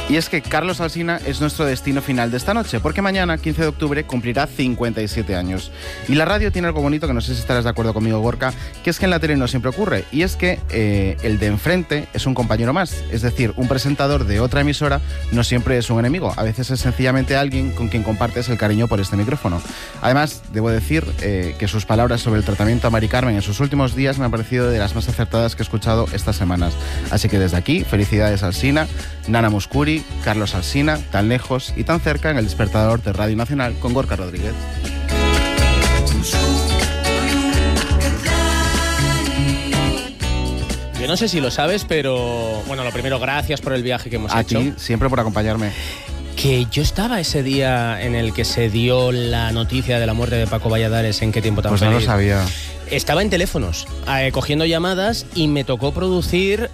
Y es que Carlos Alsina es nuestro destino final de esta noche, porque mañana, 15 de octubre, cumplirá 57 años. Y la radio tiene algo bonito, que no sé si estarás de acuerdo conmigo, Gorka, que es que en la tele no siempre ocurre, y es que el de enfrente es un compañero más. Es decir, un presentador de otra emisora no siempre es un enemigo, a veces es sencillamente alguien con quien compartes el cariño por este micrófono. Además, debo decir que sus palabras sobre el tratamiento a Mari Carmen en sus últimos días me han parecido de las más acertadas que he escuchado estas semanas. Así que desde aquí, felicidades a Alsina, Nana Mouskouri, Carlos Alsina, tan lejos y tan cerca en el despertador de Radio Nacional con Gorka Rodríguez. Yo no sé si lo sabes, pero bueno, lo primero, gracias por el viaje que hemos hecho. A ti, siempre por acompañarme. Que yo estaba ese día en el que se dio la noticia de la muerte de Paco Valladares. ¿En qué tiempo tan feliz? Pues no lo sabía. Estaba en teléfonos, cogiendo llamadas, y me tocó producir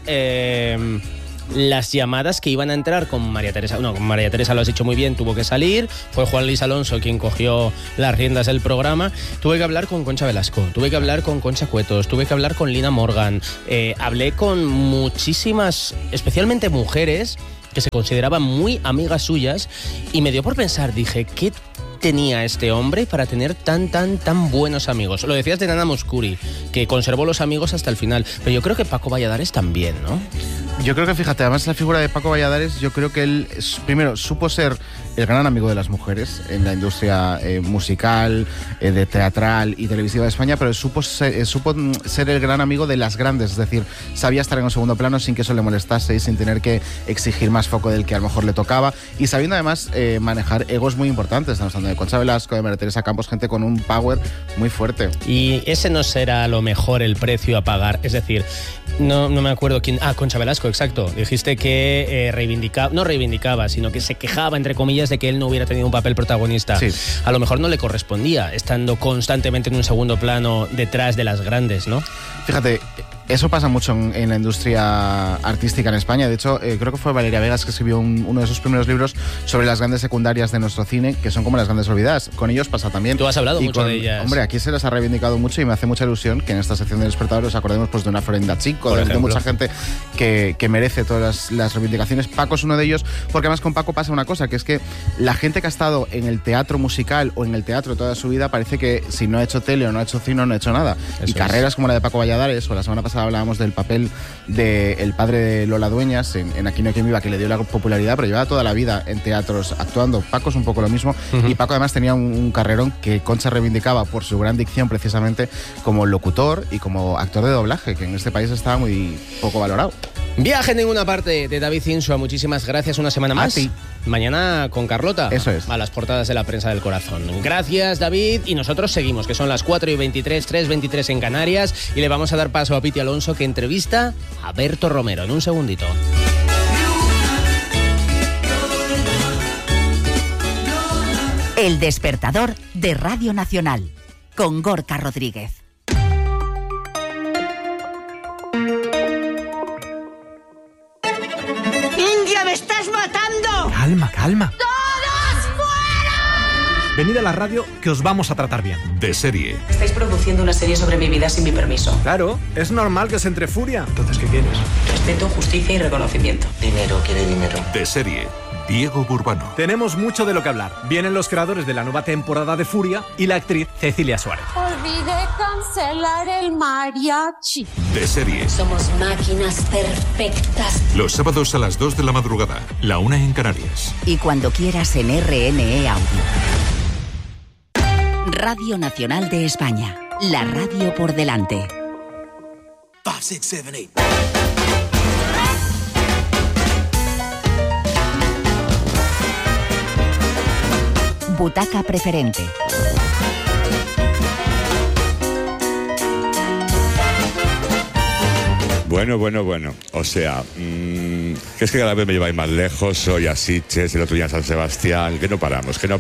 las llamadas que iban a entrar con María Teresa. No, con María Teresa lo has dicho muy bien, tuvo que salir. Fue Juan Luis Alonso quien cogió las riendas del programa. Tuve que hablar con Concha Velasco, tuve que hablar con Concha Cuetos, tuve que hablar con Lina Morgan. Hablé con muchísimas, especialmente mujeres, que se consideraban muy amigas suyas, y me dio por pensar, dije, ¿qué tenía este hombre para tener tan buenos amigos? Lo decías de Nana Mouskouri, que conservó los amigos hasta el final, pero yo creo que Paco Valladares también, ¿no? Yo creo que, fíjate, además la figura de Paco Valladares, yo creo que él, primero, supo ser el gran amigo de las mujeres en la industria musical, de teatral y televisiva de España, pero supo ser el gran amigo de las grandes, es decir, sabía estar en un segundo plano sin que eso le molestase y sin tener que exigir más foco del que a lo mejor le tocaba, y sabiendo además manejar egos muy importantes. Estamos hablando de Concha Velasco, de María Teresa Campos, gente con un power muy fuerte. Y ese no será a lo mejor el precio a pagar, es decir, no me acuerdo quién... Concha Velasco, exacto. Dijiste que no reivindicaba, sino que se quejaba, entre comillas, de que él no hubiera tenido un papel protagonista. Sí. A lo mejor no le correspondía, estando constantemente en un segundo plano detrás de las grandes, ¿no? Fíjate, eso pasa mucho en la industria artística en España. De hecho, creo que fue Valeria Vegas que escribió uno de sus primeros libros sobre las grandes secundarias de nuestro cine, que son como las grandes olvidadas. Con ellos pasa también. Tú has hablado mucho de ellas. Hombre, aquí se les ha reivindicado mucho y me hace mucha ilusión que en esta sección de Despertador os acordemos pues, de una Florinda Chico, de mucha gente que merece todas las reivindicaciones. Paco es uno de ellos, porque además con Paco pasa una cosa, que es que la gente que ha estado en el teatro musical o en el teatro toda su vida parece que si no ha hecho tele o no ha hecho cine no ha hecho nada. Eso y carreras como la de Paco Valladares, o la semana pasada hablábamos del papel del padre de Lola Dueñas en Aquí no hay quien viva, que le dio la popularidad, pero llevaba toda la vida en teatros actuando. Paco es un poco lo mismo, y Paco además tenía un carrerón que Concha reivindicaba por su gran dicción precisamente como locutor y como actor de doblaje, que en este país estaba muy poco valorado. Viaje en ninguna parte, de David Insua. Muchísimas gracias, una semana más. A ti. Mañana con Carlota. Eso es. A las portadas de la prensa del corazón. Gracias, David. Y nosotros seguimos, que son las 4:23, 3:23 en Canarias. Y le vamos a dar paso a Piti Alonso, que entrevista a Berto Romero. En un segundito. El despertador de Radio Nacional, con Gorka Rodríguez. ¡India, me estás matando! Calma. ¡Todos fuera! Venid a la radio, que os vamos a tratar bien. De serie. Estáis produciendo una serie sobre mi vida sin mi permiso. Claro, es normal que se entre furia. Entonces, ¿qué quieres? Respeto, justicia y reconocimiento. Dinero, quiere dinero. De serie. Diego Burbano. Tenemos mucho de lo que hablar. Vienen los creadores de la nueva temporada de Furia y la actriz Cecilia Suárez. Olvidé cancelar el mariachi. De serie. Somos máquinas perfectas. Los sábados a las 2 de la madrugada, la 1 en Canarias. Y cuando quieras en RNE Audio. Radio Nacional de España. La radio por delante. 5, 6, 7, 8. Butaca preferente. Bueno. O sea, que es que cada vez me lleváis más lejos. Hoy a Sitges, el otro día a San Sebastián. Que no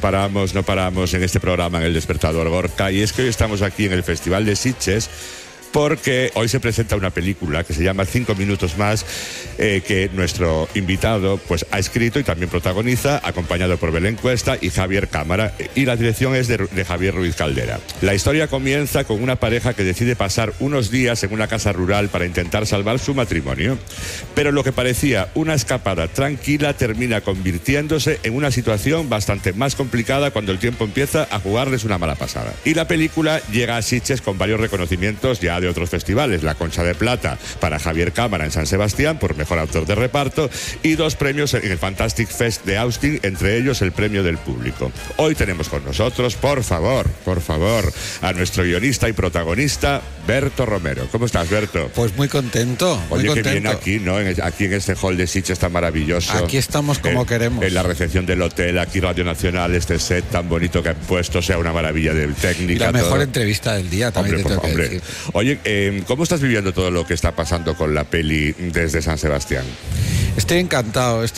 paramos en este programa, en El Despertador, Gorka. Y es que hoy estamos aquí en el Festival de Sitges, porque hoy se presenta una película que se llama 5 minutos más, que nuestro invitado pues ha escrito y también protagoniza, acompañado por Belén Cuesta y Javier Cámara, y la dirección es de Javier Ruiz Caldera. La historia comienza con una pareja que decide pasar unos días en una casa rural para intentar salvar su matrimonio, pero lo que parecía una escapada tranquila termina convirtiéndose en una situación bastante más complicada cuando el tiempo empieza a jugarles una mala pasada. Y la película llega a Sitges con varios reconocimientos ya de otros festivales: la Concha de Plata para Javier Cámara en San Sebastián por mejor actor de reparto, y 2 premios en el Fantastic Fest de Austin, entre ellos el premio del público. Hoy tenemos con nosotros, por favor, a nuestro guionista y protagonista, Berto Romero. ¿Cómo estás, Berto? Pues muy contento. Oye, que viene aquí, ¿no? Aquí en este hall de Sitges tan maravilloso. Aquí estamos como queremos. En la recepción del hotel, aquí Radio Nacional, este set tan bonito que han puesto, sea una maravilla de técnica. Y la mejor todo. Entrevista del día, también te tengo que decir. Oye, ¿cómo estás viviendo todo lo que está pasando con la peli desde San Sebastián? Estoy encantado. Es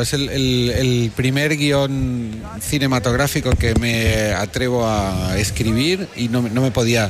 el primer guión cinematográfico que me atrevo a escribir y no podía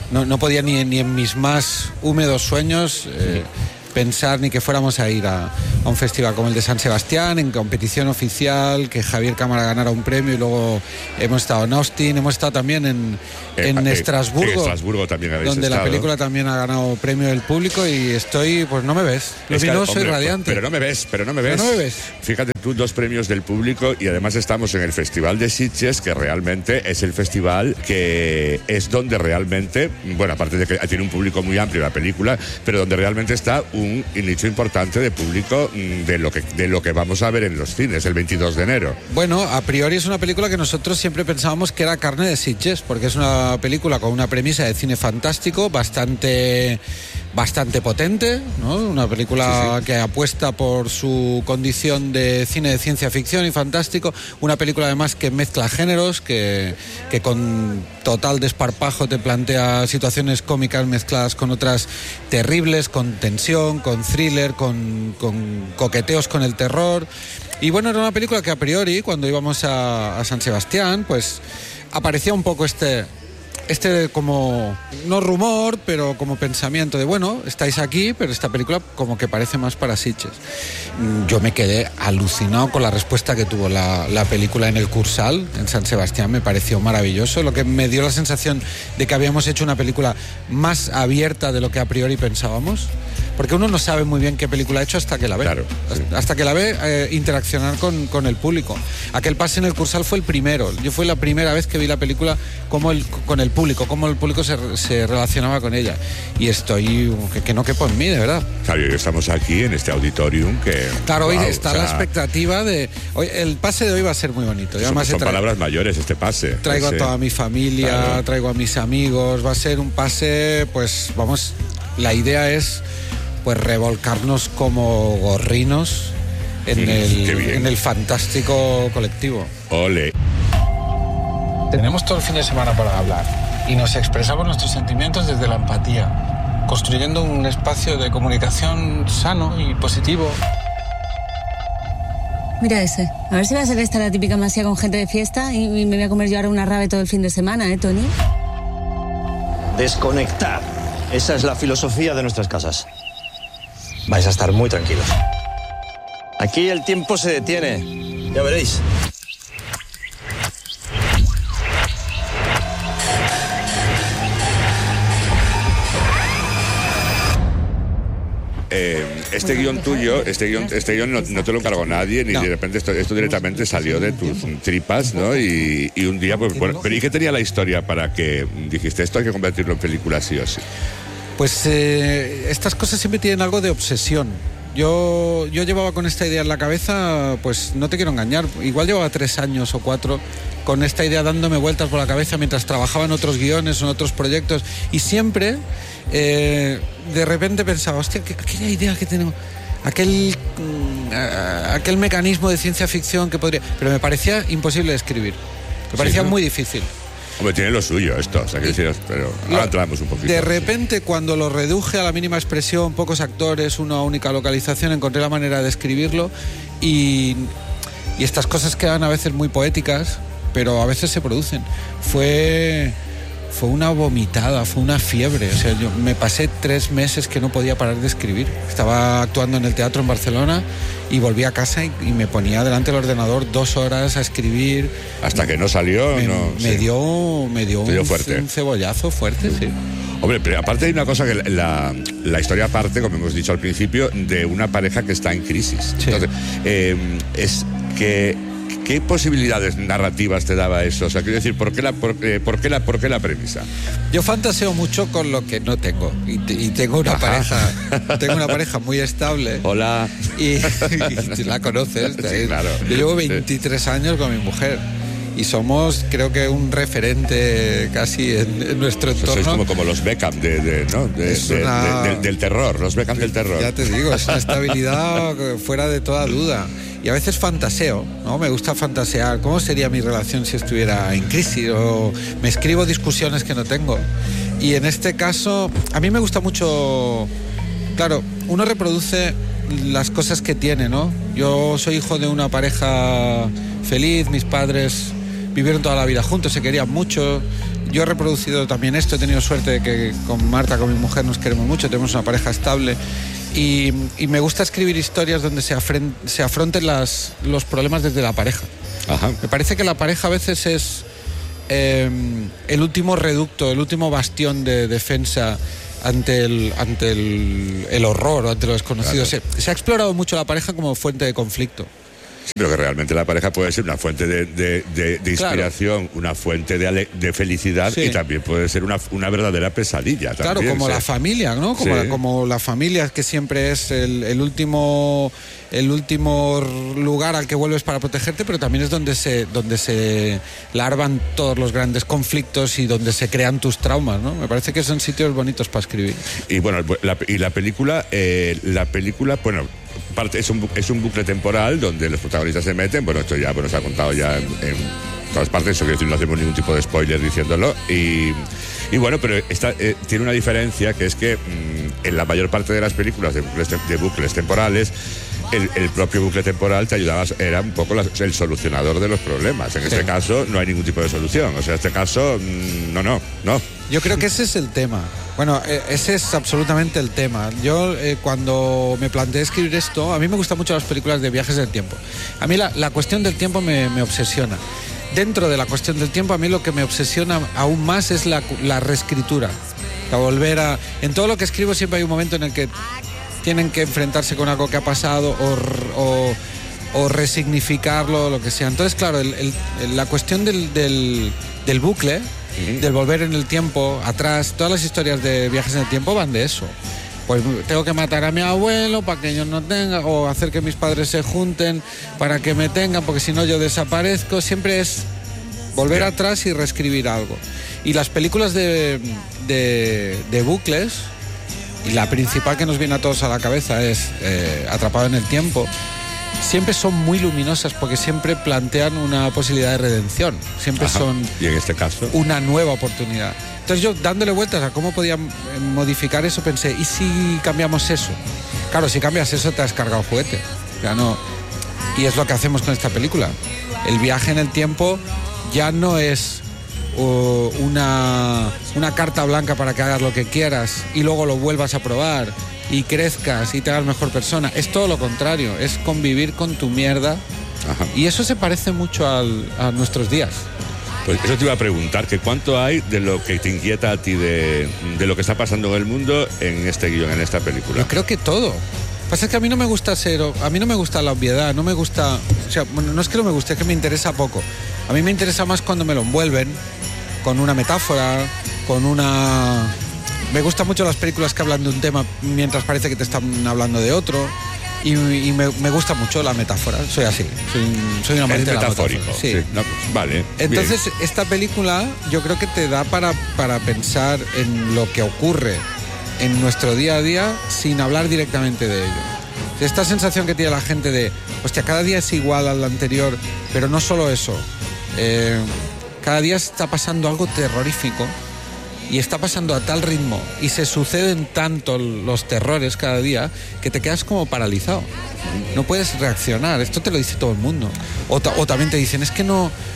ni en mis más húmedos sueños pensar ni que fuéramos a ir a un festival como el de San Sebastián, en competición oficial, que Javier Cámara ganara un premio, y luego hemos estado en Austin, hemos estado también en Estrasburgo. En Estrasburgo también habéis donde estado. La película también ha ganado premio del público, y estoy, pues no me ves. Soy radiante. Pero no me ves. Fíjate tú, 2 premios del público, y además estamos en el Festival de Sitges, que realmente es el festival que es donde realmente, bueno, aparte de que tiene un público muy amplio la película, pero donde realmente está un nicho importante de público de lo que vamos a ver en los cines el 22 de enero. Bueno, a priori es una película que nosotros siempre pensábamos que era carne de Sitges, porque es una película con una premisa de cine fantástico bastante potente, ¿no? Una película que apuesta por su condición de cine de ciencia ficción y fantástico, una película además que mezcla géneros, que con total desparpajo te plantea situaciones cómicas mezcladas con otras terribles, con tensión, con thriller, con coqueteos con el terror. Y bueno, era una película que a priori, cuando íbamos a San Sebastián, pues aparecía un poco este como, no rumor, pero como pensamiento de, bueno, estáis aquí, pero esta película como que parece más para Sitges. Yo me quedé alucinado con la respuesta que tuvo la película en el Cursal, en San Sebastián. Me pareció maravilloso, lo que me dio la sensación de que habíamos hecho una película más abierta de lo que a priori pensábamos, porque uno no sabe muy bien qué película ha hecho hasta que la ve. Claro, sí. Hasta que la ve interaccionar con el público. Aquel pase en el Cursal fue el primero. Fue la primera vez que vi la película con el público, cómo el público se relacionaba con ella. Y estoy, que no quepo en mí, de verdad. Claro, y estamos aquí en este auditorium que... Claro, hoy está la expectativa de... Hoy, el pase de hoy va a ser muy bonito. Son palabras mayores este pase. Traigo a toda mi familia, claro. Traigo a mis amigos. Va a ser un pase, pues vamos... La idea es pues revolcarnos como gorrinos en el fantástico colectivo. Ole. Tenemos todo el fin de semana para hablar y nos expresamos nuestros sentimientos desde la empatía, construyendo un espacio de comunicación sano y positivo. Mira ese. A ver si va a ser esta la típica masía con gente de fiesta y me voy a comer yo ahora una rave todo el fin de semana, Tony? Desconectar. Esa es la filosofía de nuestras casas. Vais a estar muy tranquilos. Aquí el tiempo se detiene. Ya veréis. Este guión tuyo, este guión no te lo encargó nadie, ni de repente esto directamente salió de tus tripas, ¿no? Y un día, pues bueno, pero ¿y qué tenía la historia para que dijiste esto hay que convertirlo en película sí o sí? Pues estas cosas siempre tienen algo de obsesión. Yo llevaba con esta idea en la cabeza, pues no te quiero engañar, igual llevaba 3 años o 4 con esta idea dándome vueltas por la cabeza mientras trabajaba en otros guiones o en otros proyectos, y siempre de repente pensaba, hostia, aquella idea que tenemos, aquel mecanismo de ciencia ficción que podría... Pero me parecía imposible de escribir, me parecía muy difícil. Hombre, tiene lo suyo esto, o sea, que decir, pero ahora entramos un poquito. De repente, cuando lo reduje a la mínima expresión, pocos actores, una única localización, encontré la manera de escribirlo, y estas cosas quedan a veces muy poéticas, pero a veces se producen. Fue fue una vomitada, fue una fiebre. O sea, yo me pasé 3 meses que no podía parar de escribir. Estaba actuando en el teatro en Barcelona y volví a casa y me ponía delante del ordenador 2 horas a escribir. Hasta que no salió, me dio un cebollazo fuerte, sí. Hombre, pero aparte hay una cosa que la historia parte, como hemos dicho al principio, de una pareja que está en crisis. Sí. Entonces, es que... ¿Qué posibilidades narrativas te daba eso? O sea, quiero decir, ¿por qué la premisa? Yo fantaseo mucho con lo que no tengo. Y tengo una pareja muy estable. Hola. Y la conoces. Sí, claro. Yo llevo 23 años con mi mujer. Y somos, creo que, un referente casi en nuestro entorno. Sois como los Beckham del terror, los Beckham del terror. Ya te digo, es una estabilidad fuera de toda duda. Y a veces fantaseo, ¿no? Me gusta fantasear. ¿Cómo sería mi relación si estuviera en crisis? O me escribo discusiones que no tengo. Y en este caso, a mí me gusta mucho... Claro, uno reproduce las cosas que tiene, ¿no? Yo soy hijo de una pareja feliz, mis padres vivieron toda la vida juntos, se querían mucho. Yo he reproducido también esto, he tenido suerte de que con Marta, con mi mujer, nos queremos mucho, tenemos una pareja estable. Y me gusta escribir historias donde se afronten los problemas desde la pareja. Ajá. Me parece que la pareja a veces es el último reducto, el último bastión de defensa ante el horror o ante lo desconocido. Claro. Se ha explorado mucho la pareja como fuente de conflicto. Sí, pero que realmente la pareja puede ser una fuente de inspiración, claro, una fuente de felicidad, sí, y también puede ser una verdadera pesadilla. Claro, también, como la familia, ¿no? Como la familia, que siempre es el último lugar al que vuelves para protegerte, pero también es donde se larvan todos los grandes conflictos y donde se crean tus traumas, ¿no? Me parece que son sitios bonitos para escribir. Y bueno, la película, bueno, es un bucle temporal donde los protagonistas se meten. Bueno, esto ya se ha contado ya en todas partes, eso quiere decir, no hacemos ningún tipo de spoiler diciéndolo. Y bueno, pero tiene una diferencia, que es que en la mayor parte de las películas de bucles temporales, el propio bucle temporal te ayudaba, era un poco el solucionador de los problemas. En este caso no hay ningún tipo de solución. O sea, en este caso, no. Yo creo que ese es el tema. Bueno, ese es absolutamente el tema. Yo, cuando me planteé escribir esto, a mí me gustan mucho las películas de viajes del tiempo. A mí la cuestión del tiempo me obsesiona. Dentro de la cuestión del tiempo, a mí lo que me obsesiona aún más es la reescritura. En todo lo que escribo siempre hay un momento en el que tienen que enfrentarse con algo que ha pasado o resignificarlo, lo que sea. Entonces, claro, la cuestión del bucle, del volver en el tiempo, atrás, todas las historias de viajes en el tiempo van de eso. Pues tengo que matar a mi abuelo para que ellos no tengan, o hacer que mis padres se junten para que me tengan, porque si no yo desaparezco. Siempre es volver atrás y reescribir algo. Y las películas de bucles, y la principal que nos viene a todos a la cabeza es Atrapado en el tiempo, siempre son muy luminosas porque siempre plantean una posibilidad de redención. Siempre son, y en este caso, una nueva oportunidad. Entonces yo, dándole vueltas a cómo podía modificar eso, pensé, ¿y si cambiamos eso? Claro, si cambias eso te has cargado el juguete. Ya no. Y es lo que hacemos con esta película. El viaje en el tiempo ya no es una carta blanca para que hagas lo que quieras y luego lo vuelvas a probar y crezcas y te hagas mejor persona. Es todo lo contrario, es convivir con tu mierda. Ajá. Y eso se parece mucho a nuestros días. Pues eso te iba a preguntar, que cuánto hay de lo que te inquieta a ti de lo que está pasando en el mundo en este guión, en esta película. Yo creo que todo. Pasa es que a mí no me gusta la obviedad, no me gusta, o sea, bueno, no es que no me guste, es que me interesa poco. A mí me interesa más cuando me lo envuelven con una metáfora, me gustan mucho las películas que hablan de un tema mientras parece que te están hablando de otro. Y me gusta mucho la metáfora, soy así, soy un amante de la metáfora. Sí. No, vale. Entonces, bien. Esta película yo creo que te da para pensar en lo que ocurre en nuestro día a día sin hablar directamente de ello. Esta sensación que tiene la gente de, hostia, cada día es igual al anterior, pero no solo eso. Cada día está pasando algo terrorífico. Y está pasando a tal ritmo y se suceden tanto los terrores cada día que te quedas como paralizado. No puedes reaccionar. Esto te lo dice todo el mundo. O también te dicen, es que no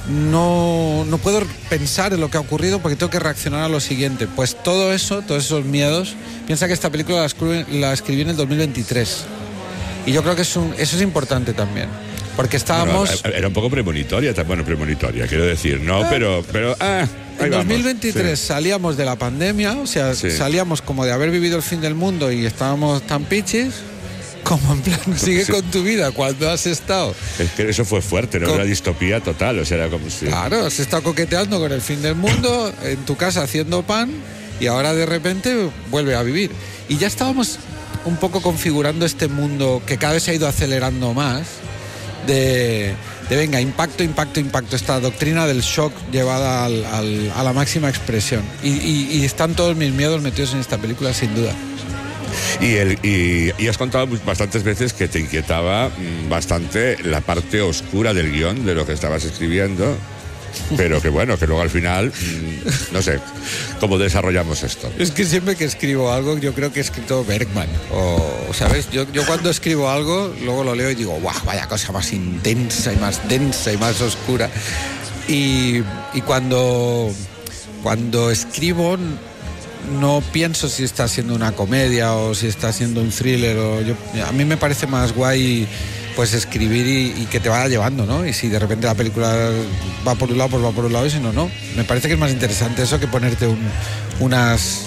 no puedo pensar en lo que ha ocurrido porque tengo que reaccionar a lo siguiente. Pues todo eso, todos esos miedos, piensa que esta película la escribí en el 2023. Y yo creo que eso es importante también. Porque estábamos... Bueno, era un poco premonitoria, quiero decir, ¿no? Pero en 2023 salíamos de la pandemia, o sea, salíamos como de haber vivido el fin del mundo y estábamos tan pichis, como en plan, sigue con tu vida cuando has estado... Es que eso fue fuerte, ¿no? Una distopía total, o sea, era como si... Claro, has estado coqueteando con el fin del mundo, en tu casa haciendo pan, y ahora de repente vuelve a vivir. Y ya estábamos un poco configurando este mundo que cada vez se ha ido acelerando más, de venga, impacto, esta doctrina del shock llevada a la máxima expresión. Y están todos mis miedos metidos en esta película, sin duda. Y has contado bastantes veces que te inquietaba bastante la parte oscura del guión, de lo que estabas escribiendo, pero que bueno, que luego al final, no sé, ¿cómo desarrollamos esto? Es que siempre que escribo algo, yo creo que he escrito Bergman, o ¿sabes? Yo cuando escribo algo, luego lo leo y digo, ¡guau! Vaya cosa más intensa y más densa y más oscura. Y cuando escribo, no pienso si está siendo una comedia o si está siendo un thriller. A mí me parece más guay pues escribir y que te vaya llevando, ¿no? Y si de repente la película va por un lado, pues va por un lado, y si no, no. Me parece que es más interesante eso que ponerte unas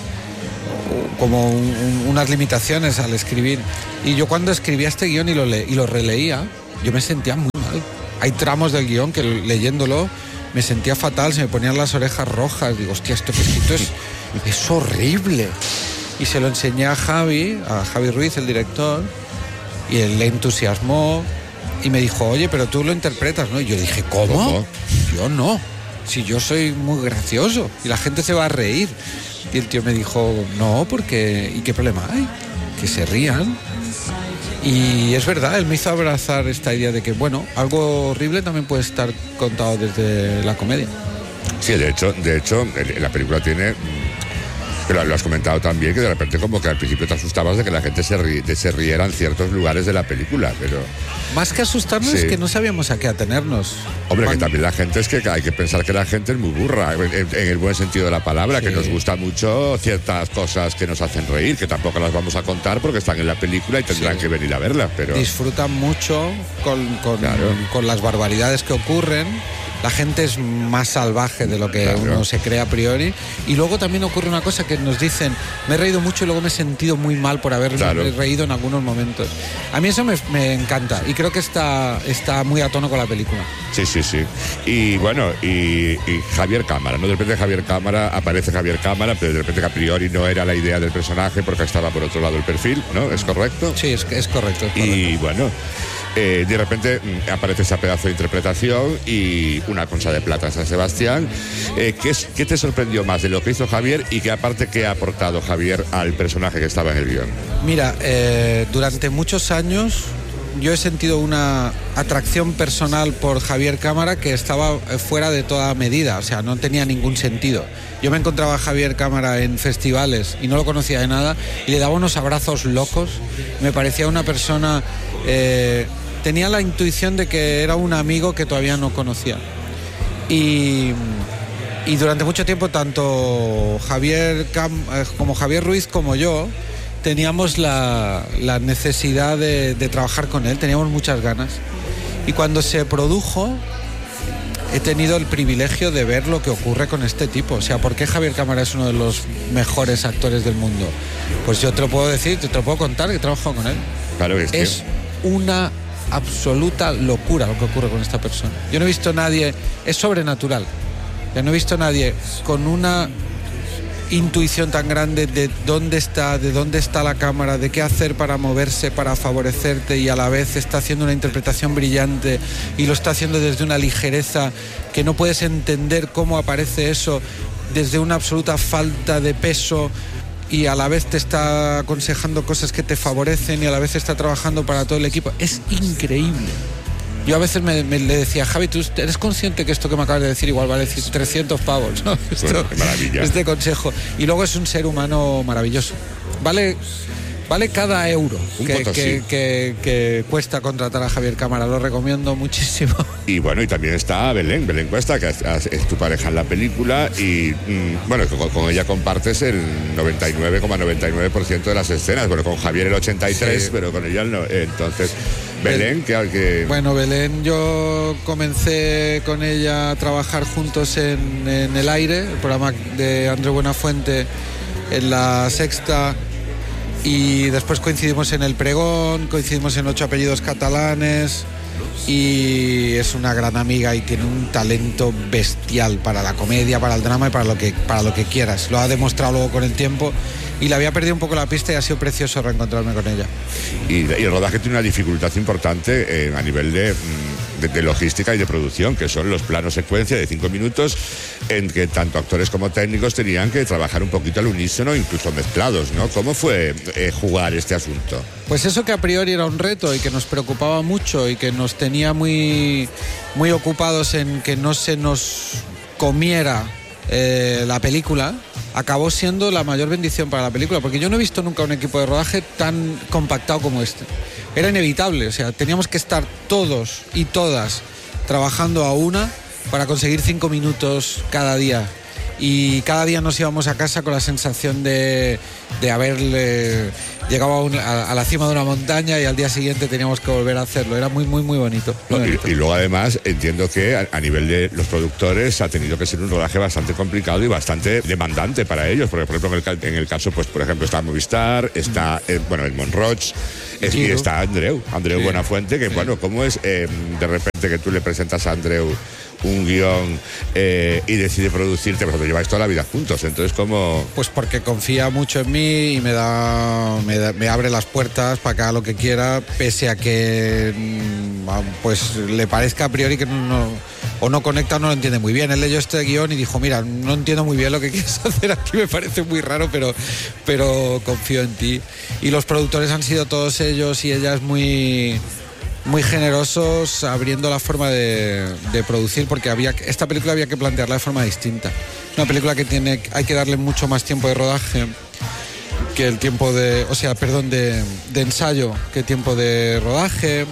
limitaciones al escribir. Y yo cuando escribía este guión y lo releía, yo me sentía muy mal. Hay tramos del guión que leyéndolo me sentía fatal, se me ponían las orejas rojas. Digo, hostia, esto que he escrito es horrible. Y se lo enseñé a Javi Ruiz, el director, y él le entusiasmó y me dijo, oye, pero tú lo interpretas, ¿no? Y yo dije, ¿cómo? Yo no. Si yo soy muy gracioso y la gente se va a reír. Y el tío me dijo, no, porque... ¿Y qué problema hay? Que se rían. Y es verdad, él me hizo abrazar esta idea de que, bueno, algo horrible también puede estar contado desde la comedia. Sí, de hecho, la película tiene... Pero lo has comentado también, que de repente como que al principio te asustabas de que la gente se riera en ciertos lugares de la película, pero... Más que asustarnos, es que no sabíamos a qué atenernos. Hombre, que también la gente, es que hay que pensar que la gente es muy burra, en el buen sentido de la palabra, que nos gusta mucho ciertas cosas que nos hacen reír, que tampoco las vamos a contar porque están en la película y tendrán que venir a verla, pero... Disfrutan mucho con las barbaridades que ocurren. La gente es más salvaje de lo que uno se cree a priori. Y luego también ocurre una cosa que nos dicen, me he reído mucho y luego me he sentido muy mal por haberme reído en algunos momentos. A mí eso me encanta y creo que está muy a tono con la película. Sí. Y bueno, y Javier Cámara, ¿no? De repente aparece Javier Cámara, pero de repente que a priori no era la idea del personaje porque estaba por otro lado el perfil, ¿no? ¿Es correcto? Sí, es correcto. Y bueno... de repente aparece ese pedazo de interpretación y una concha de plata en San Sebastián. ¿Qué te sorprendió más de lo que hizo Javier y qué aparte qué ha aportado Javier al personaje que estaba en el guión? Mira, durante muchos años yo he sentido una atracción personal por Javier Cámara que estaba fuera de toda medida, o sea, no tenía ningún sentido. Yo me encontraba a Javier Cámara en festivales y no lo conocía de nada y le daba unos abrazos locos. Me parecía una persona... tenía la intuición de que era un amigo que todavía no conocía. Y durante mucho tiempo, tanto como Javier Ruiz como yo, teníamos la necesidad de trabajar con él, teníamos muchas ganas. Y cuando se produjo, he tenido el privilegio de ver lo que ocurre con este tipo. O sea, ¿por qué Javier Cámara es uno de los mejores actores del mundo? Pues yo te lo puedo decir, te lo puedo contar, que he trabajado con él. Claro que es una absoluta locura lo que ocurre con esta persona. Yo no he visto a nadie, es sobrenatural. Yo no he visto a nadie con una intuición tan grande de dónde está la cámara, de qué hacer para moverse, para favorecerte, y a la vez está haciendo una interpretación brillante y lo está haciendo desde una ligereza que no puedes entender cómo aparece eso, desde una absoluta falta de peso, y a la vez te está aconsejando cosas que te favorecen y a la vez está trabajando para todo el equipo. Es increíble. Yo a veces le decía, Javi, ¿tú eres consciente que esto que me acabas de decir igual vale 300 pavos? ¿No? Bueno, qué maravilla. Este consejo. Y luego es un ser humano maravilloso. Vale Vale cada euro Potosí. que cuesta contratar a Javier Cámara, lo recomiendo muchísimo. Y bueno, y también está Belén Cuesta, que es tu pareja en la película y bueno, con ella compartes el 99,99% de las escenas, bueno, con Javier el 83%, sí. Pero con ella no. Entonces, Belén, que... Bueno, Belén, yo comencé con ella a trabajar juntos en El Aire, el programa de Andreu Buenafuente en La Sexta. Y después coincidimos en El Pregón, coincidimos en 8 apellidos catalanes y es una gran amiga y tiene un talento bestial para la comedia, para el drama y para lo que quieras. Lo ha demostrado luego con el tiempo y le había perdido un poco la pista y ha sido precioso reencontrarme con ella. Y el rodaje tiene una dificultad importante a nivel de logística y de producción, que son los planos secuencia de 5 minutos en que tanto actores como técnicos tenían que trabajar un poquito al unísono, incluso mezclados, ¿no? ¿Cómo fue jugar este asunto? Pues eso que a priori era un reto y que nos preocupaba mucho y que nos tenía muy, muy ocupados en que no se nos comiera la película, acabó siendo la mayor bendición para la película, porque yo no he visto nunca un equipo de rodaje tan compactado como este. Era inevitable, o sea, teníamos que estar todos y todas trabajando a una para conseguir 5 minutos cada día. Y cada día nos íbamos a casa con la sensación de haber llegado a la cima de una montaña y al día siguiente teníamos que volver a hacerlo. Era muy, muy, muy bonito. Muy bonito. Y luego además entiendo que a nivel de los productores ha tenido que ser un rodaje bastante complicado y bastante demandante para ellos, porque por ejemplo en el caso, pues por ejemplo está Movistar, está el Monroch, y está Andreu sí. Buenafuente, que sí. Bueno, ¿cómo es de repente que tú le presentas a Andreu un guión y decide producirte? Vosotros lleváis toda la vida juntos, entonces ¿cómo? Pues porque confía mucho en mí y me abre las puertas para que haga lo que quiera, pese a que pues le parezca a priori que no conecta o no lo entiende muy bien. Él leyó este guión y dijo, mira, no entiendo muy bien lo que quieres hacer aquí, me parece muy raro, pero confío en ti. Y los productores han sido todos ellos y ellas muy generosos, abriendo la forma de producir, porque esta película había que plantearla de forma distinta. Una película que hay que darle mucho más tiempo de rodaje que el tiempo de ensayo, que tiempo de rodaje.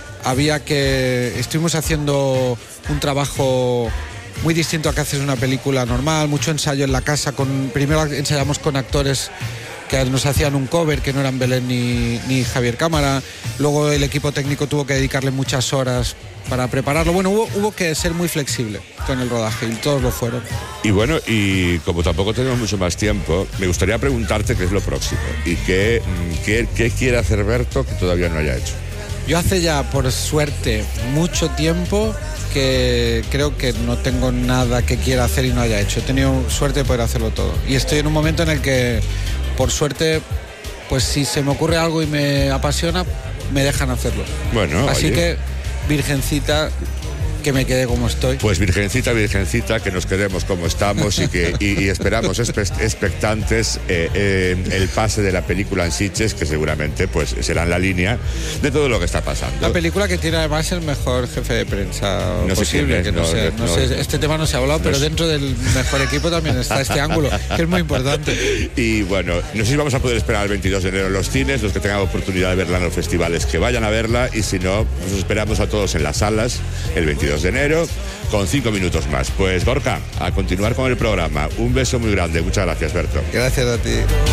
Estuvimos haciendo un trabajo muy distinto a que haces una película normal, mucho ensayo en la casa. Primero ensayamos con actores que nos hacían un cover, que no eran Belén ni Javier Cámara. Luego el equipo técnico tuvo que dedicarle muchas horas para prepararlo. Bueno, hubo que ser muy flexible con el rodaje y todos lo fueron. Y bueno, y como tampoco tenemos mucho más tiempo, me gustaría preguntarte qué es lo próximo y qué quiere hacer Berto que todavía no haya hecho. Yo hace ya, por suerte, mucho tiempo que creo que no tengo nada que quiera hacer y no haya hecho. He tenido suerte de poder hacerlo todo. Y estoy en un momento en el que, por suerte, pues si se me ocurre algo y me apasiona, me dejan hacerlo. Bueno, así que, virgencita, que me quede como estoy. Pues virgencita, que nos quedemos como estamos y esperamos expectantes el pase de la película en Sitges, que seguramente pues será en la línea de todo lo que está pasando. La película que tiene además el mejor jefe de prensa posible. No sé, este tema no se ha hablado, pero dentro del mejor equipo también está este ángulo, que es muy importante. Y bueno, no sé si vamos a poder esperar el 22 de enero en los cines, los que tengan oportunidad de verla en los festivales, que vayan a verla, y si no, nos esperamos a todos en las salas el 22 de enero con 5 minutos más. Pues Gorka, a continuar con el programa. Un beso muy grande. Muchas gracias, Berto. Gracias a ti.